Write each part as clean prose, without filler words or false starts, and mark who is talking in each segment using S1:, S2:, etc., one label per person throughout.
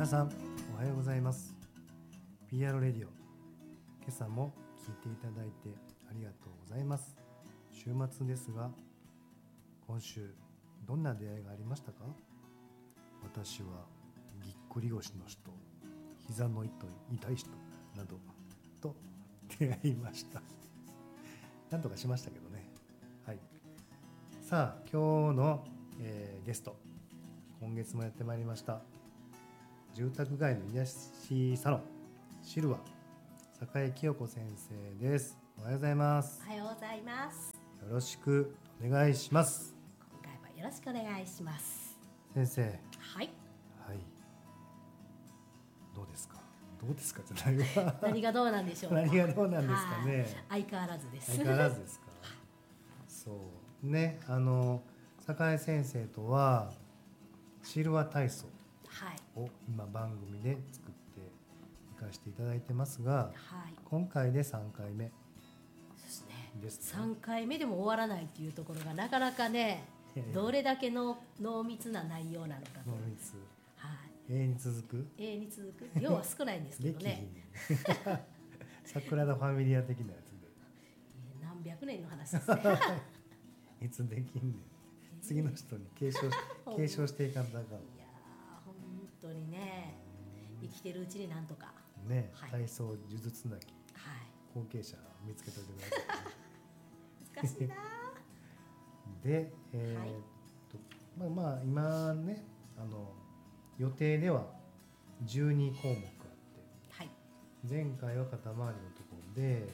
S1: 皆さんおはようございます。 PR レディオ、今朝も聞いていただいてありがとうございます。週末ですが、今週どんな出会いがありましたか？私はぎっくり腰の人、膝の痛い人などと出会いました。なんとかしましたけどね。はい。さあ今日の、ゲスト、今月もやってまいりました住宅街の癒しサロンシルワ栄清子先生です。おはようございます。
S2: おはようございます。
S1: よろしくお願いします。
S2: 今回はよろしくお願いします。
S1: 先生、
S2: はい
S1: はい、どうですかじゃないわ
S2: 何がどうなんでしょうか。
S1: 何がどうなんですかね。
S2: 相変わらずです。
S1: 相変わらずですかそうね、栄先生とはシルワ体操を今番組で作っていかせていただいてますが、
S2: はい、
S1: 今回で3回目
S2: です
S1: です
S2: ね。3回目でも終わらないというところがなかなかね、どれだけの濃密な内容なのかと。
S1: 濃密、
S2: はい、
S1: 永遠に続く
S2: 量は少ないんですけどね
S1: 桜田ファミリア的なやつで
S2: 何百年の話ですね
S1: いつできんねん、次の人に継承していかんとあかん。
S2: いや本当にね、生きてるうちになんとか
S1: ね、
S2: はい、
S1: 体操呪術つなぎ、
S2: はい、
S1: 後継者見つけといてください
S2: 難しいな
S1: で、まあ今ね、予定では12項目あって、
S2: はい、
S1: 前回は肩周りのところで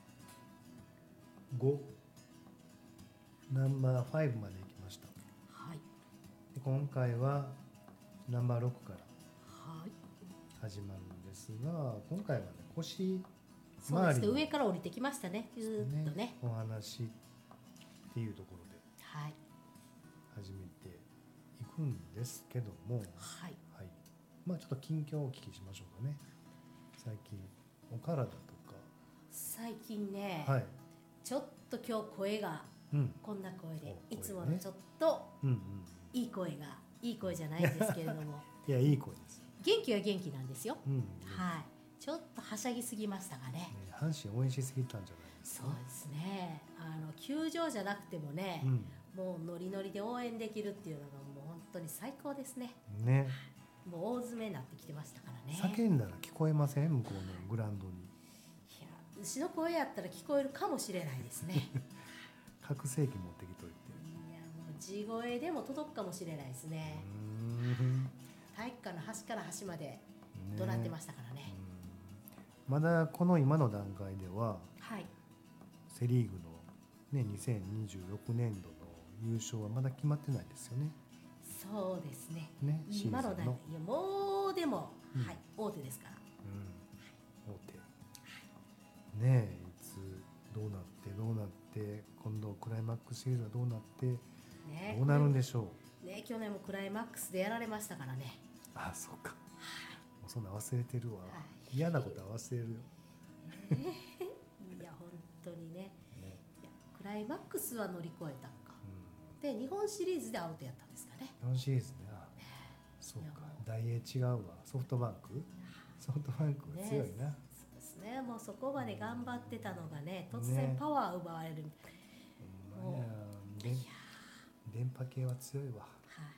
S1: 5ナンバー5まで行きました。
S2: はい、
S1: で今回はナンバー6から
S2: はい
S1: 始まるんですが、今回はね、腰
S2: そうですね、
S1: 周りの
S2: 上から降りてきましたね、ずっとね、
S1: お話っていうところで
S2: はい
S1: 始めていくんですけども、
S2: はい、
S1: はい、まあちょっと近況をお聞きしましょうかね。最近お体とか。
S2: 最近ね、
S1: はい、
S2: ちょっと今日声がこんな声で、いつものちょっといい声が、いい声じゃないんですけれども
S1: いや、いい声です。
S2: 元気は元気なんですよ、はい、ちょっとはしゃぎすぎましたがね。
S1: 阪神応援しすぎたんじゃないですか。
S2: そうですね、球場じゃなくてもね、もうノリノリで応援できるっていうのがもう本当に最高ですね。
S1: ね、
S2: もう大詰めになってきてましたからね。
S1: 叫んだら聞こえません？向こうのグラウンドに。
S2: いや、牛の声やったら聞こえるかもしれないですね
S1: 拡声器持ってきといて。
S2: いや、もう地声でも届くかもしれないですね。体育館の端から端まで怒鳴ってましたからね。
S1: まだこの今の段階では、
S2: はい、
S1: セリーグの、ね、2026年度の優勝はまだ決まってないですよね。
S2: そうですね。
S1: 今の
S2: 段階、いやもうでも、はい、大手ですから。
S1: 大手。ねえ、いつどうなって今度クライマックスシリーズはどうなって、どうなるんでしょう。
S2: ね、去年もクライマックスでやられましたからね。
S1: あ、そうか。もうそんな忘れてるわ。嫌なことは忘れるよ。
S2: いや本当にね。いやクライマックスは乗り越えたんか。で日本シリーズでアウトやったんですかね。
S1: 日本シリーズね。そうか。大英違うわ。ソフトバンク強いな。そう
S2: ですね。もうそこまで頑張ってたのがね、突然パワー奪われる。
S1: 電波系は強いわ。
S2: はい。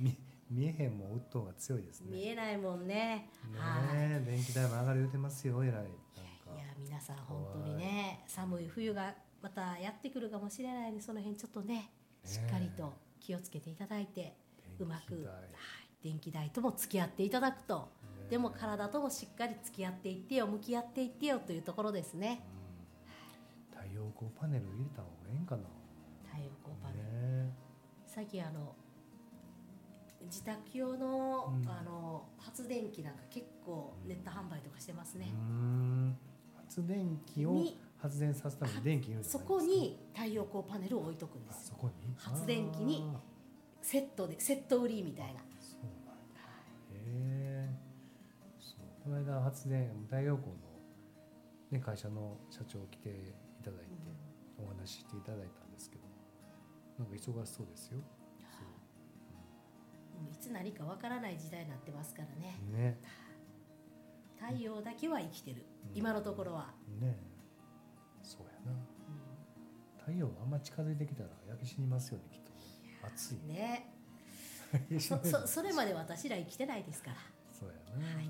S1: 見えへんもん、ウッドが強いですね。
S2: 見えないもんね。
S1: 電気代も上がる言うてますよ、えらい。い
S2: や皆さん本当にね、寒い冬がまたやってくるかもしれないので、その辺ちょっとね、しっかりと気をつけていただいて、うまく電気代とも付き合っていただくと、でも体ともしっかり付き合っていってよ、向き合っていってよというところですね。
S1: 太陽光パネル入れた方がいいんかな。
S2: 太陽光パネル、最近自宅用の、発電機なんか結構ネット販売とかしてますね。
S1: 発電機を発電させために電気いるんじゃないですか。
S2: そこに太陽光パネルを置いとくんです。
S1: そこに
S2: 発電機にセット売りみたいな。
S1: そうなんだ。この間太陽光の、ね、会社の社長来ていただいて、お話ししていただいたんですけど、なんか忙しそうですよ。
S2: いつつ何かわからない時代になってますからね。
S1: ね。
S2: 太陽だけは生きてる、
S1: うん
S2: 今のところは、
S1: ね。そうやな。太陽があんま近づいてきたら焼け死にますよね、きっと。暑い。
S2: ね。
S1: 焼け死ぬ
S2: それまで私ら生きてないですから。
S1: そうやな。
S2: はい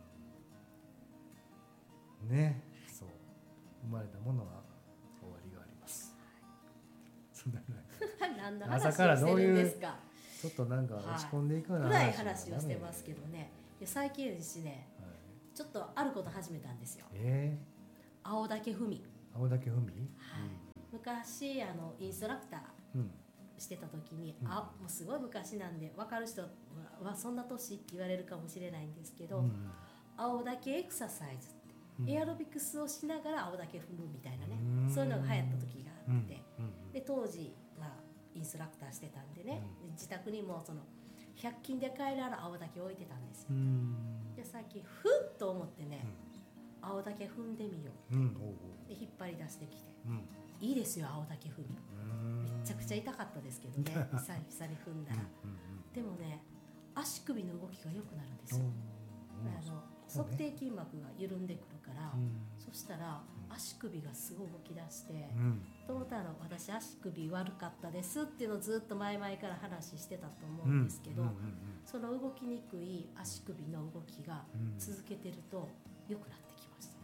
S1: ね。そう。生まれたものは終わりがあります。そんなぐらい。
S2: 何の話を
S1: 朝から
S2: してるん
S1: どういう
S2: ですか。
S1: ちょっとなんか落ち込んでいくような
S2: 暗い
S1: は
S2: 話をしてますけどね。で最近ですね、
S1: はい、
S2: ちょっとあること始めたんですよ。
S1: 青
S2: 竹文美。
S1: 竹文美、
S2: 昔インストラクタ
S1: うん、
S2: ーしてた時に、
S1: うん
S2: もうすごい昔なんで分かる人はそんな年って言われるかもしれないんですけど、
S1: うん
S2: 青竹エクササイズって、
S1: うん
S2: エアロビクスをしながら青竹踏むみたいなね、
S1: うん
S2: そういうのが流行った時があって、
S1: うん
S2: で当時、インストラクターしてたんでね、自宅にもその100均で買える青竹置いてたんですよ。で最近ふっと思ってね、青竹踏んでみよう、で引っ張り出してきて、いいですよ青竹踏み、めちゃくちゃ痛かったですけどね久々に踏んだら、でもね足首の動きが良くなるんですよ。足底筋膜が緩んでくるから、そしたら足首がすごい動き出して、と思ったら私足首悪かったですっていうのをずっと前々から話してたと思うんですけど、その動きにくい足首の動きが続けてると良くなってきました。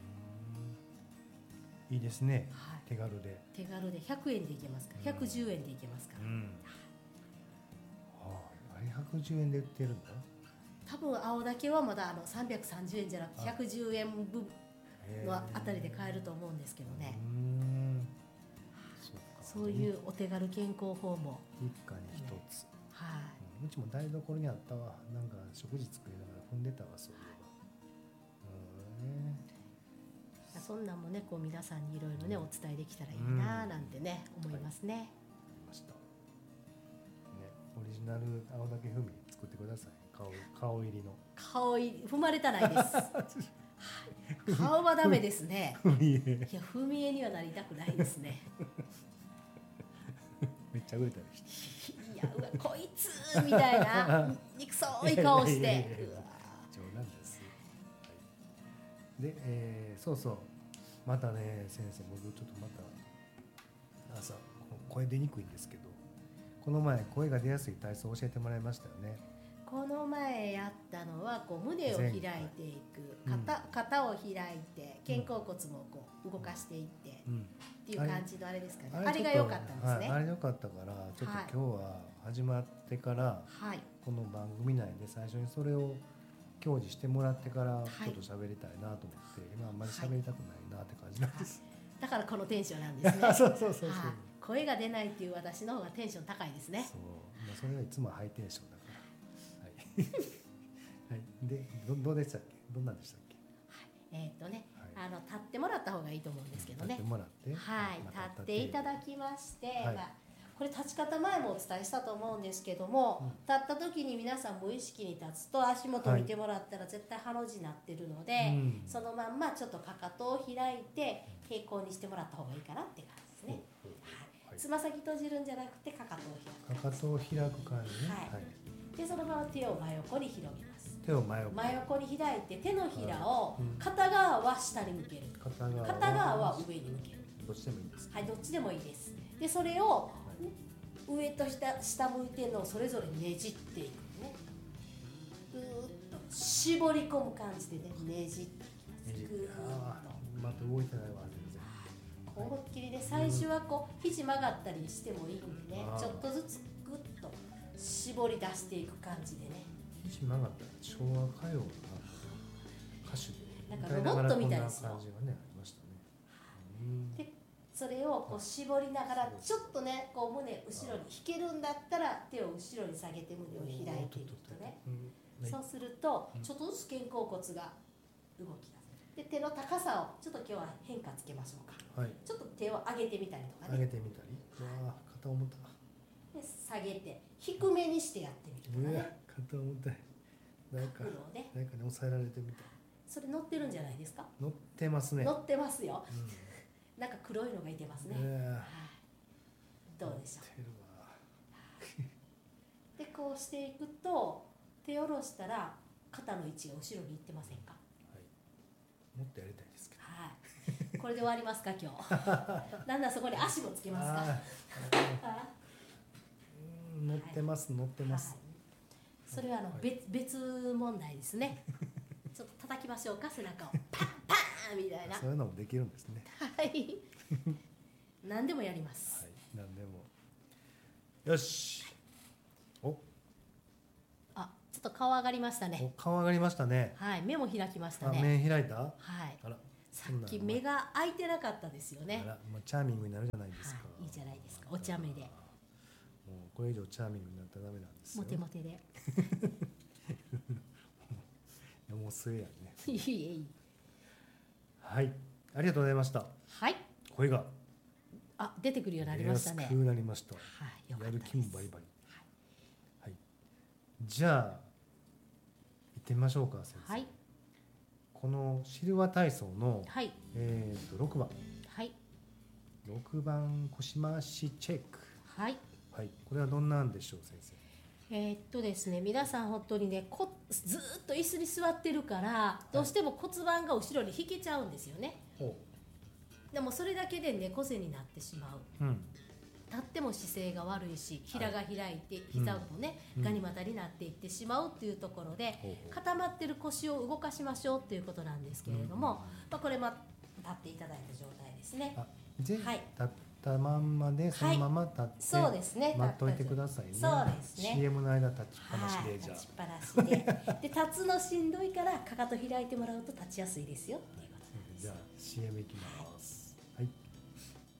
S1: いいですね、
S2: はい、
S1: 手軽で
S2: 100円でいけますから110円でいけますから、
S1: あれ110円で売ってるんだ。
S2: 多分青竹はまだ330円じゃなくて110円分のあたりで買えると思うんですけどね。そういうお手軽健康法も
S1: 一家に一つ、
S2: はい、
S1: うちも台所にあったわ。なんか食事作りながら踏んでたわ、そういえば。
S2: そんなんもねこう皆さんにいろいろねお伝えできたらいいななんてね思いますね。
S1: オリジナル青竹踏み作ってください。顔入りの。
S2: 顔踏まれたないです。顔はダメですね。いや踏み絵にはなりたくないですね。
S1: めっちゃ売れたりして。
S2: いやうわこいつみたいな憎そうい顔して。
S1: 冗談です。で、そうそうまたね先生、僕ちょっとまた朝声出にくいんですけど、この前声が出やすい体操を教えてもらいましたよね。
S2: この前やったのはこう胸を開いていく、肩を開いて肩甲骨もこう動かしていって、っていう感じのあれですかね。あれが良かったんですね。
S1: あれ良かったからちょっと今日は始まってから、この番組内で最初にそれを享受してもらってからちょっと喋りたいなと思って、今あんまり喋りたくないなって感じなんです。
S2: だからこのテンションなんですね。
S1: そう
S2: 声が出ないっていう私の方がテンション高いですね。
S1: それがいつもハイテンションだから。はい。でどうでしたっけ？どんなんでしたっけ？
S2: 立ってもらった方がいいと思うんですけどね。
S1: 立ってもらって、
S2: 立っていただきまして、これ立ち方前もお伝えしたと思うんですけども、立った時に皆さん無意識に立つと足元見てもらったら絶対ハの字になってるので、そのまんまちょっとかかとを開いて平行にしてもらった方がいいかなって感じですね。つま先閉じるんじゃなくてかかとを開く。
S1: かかとを開く感じね。
S2: でそのまま手を真横に広げます。
S1: 手を真
S2: 横に開いて手のひらを片側は下に向ける、片側は上に向ける。
S1: どっちでもいいです。
S2: はい、どっちでもいいです。でそれを上と下向いてるのをそれぞれねじっていくね。ぐーっと絞り込む感じでねねじっていきます。
S1: また動いてないわ全然。
S2: 思いっきりで最初はこう肘曲がったりしてもいいんでね、ちょっとずつグッと絞り出していく感じでね。
S1: 肘曲がったら昭和歌謡の歌手で
S2: なんかロボットみたいですよ。
S1: 感じがねありましたね。
S2: でそれをこう絞りながらちょっとねこう胸後ろに引けるんだったら手を後ろに下げて胸を開いていくとね、そうするとちょっとずつ肩甲骨が動き出す。で手の高さをちょっと今日は変化つけましょうか。ちょっと手を上げてみたりとかね。
S1: 上げてみたり。肩重た。
S2: で下げて低めにしてやってみるとかね。
S1: 肩重たい。誰かに抑えられてみたい。
S2: それ乗ってるんじゃないですか。
S1: 乗ってますね。
S2: 乗ってますよ。なんか黒いのがいてますね。どうでしょう。 でこうしていくと手下ろしたら肩の位置が後ろに行ってませんか。
S1: もっとやりたいですけど。
S2: はい、これで終わりますか今日。なんだそこに足もつけますか。
S1: 乗ってます、乗ってます。
S2: はい、それは別問題ですね。ちょっと叩きましょうか背中をパンパンみたいな。
S1: そういうのもできるんですね。
S2: はい。何でもやります。
S1: はい、何でも。よし。お。
S2: ちょっと顔上がりましたね。
S1: お、顔上がりましたね。
S2: はい、目も開きましたね。
S1: 目開いた？
S2: はい。
S1: あら。
S2: さっき目が開いてなかったですよね。
S1: あら、もうチャーミングになるじゃないですか。
S2: はい、いいじゃないですか。お茶目で。
S1: もうこれ以上チャーミングになったらダメなんですよ。
S2: モテモテで。
S1: いやもう末やね。
S2: いえいえ。
S1: はい、ありがとうございました。
S2: はい。
S1: 声が
S2: 出てくるようになりましたね。
S1: 安くなりました。
S2: はい、よかったです。
S1: やる気もバリバリ。はい。じゃあ行ってみましょうか先生。
S2: はい。
S1: このシルワ体操の、
S2: はい、
S1: 6番、
S2: はい、
S1: 6番腰回しチェック、
S2: はい、
S1: はい、これはどんなんでしょう先生。
S2: ですね、皆さん本当にねずーっと椅子に座ってるからどうしても骨盤が後ろに引けちゃうんですよね。でもそれだけで猫背になってしまう。立っても姿勢が悪いし、ひらが開いて膝もね、ガニ股になっていってしまうっていうところで、固まってる腰を動かしましょうっていうことなんですけれども、これ立っていただいた状態ですね。
S1: はい、立ったまんまでそのまま立って、
S2: そうですね、
S1: 待っといてくださいね。
S2: そうですね。
S1: CM の間立ちっぱなしで、じゃあ
S2: 立ちっぱなしでで立つのしんどいからかかと開いてもらうと立ちやすいですよっていうことなんです。
S1: じゃあ CM いきます。